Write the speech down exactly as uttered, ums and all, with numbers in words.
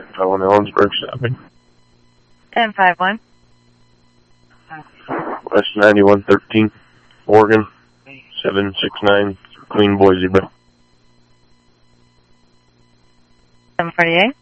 Calling Ellensburg Staffing. ten five one. West ninety-one thirteen, Oregon, seven six nine, Queen Boise, bro. seven forty-eight.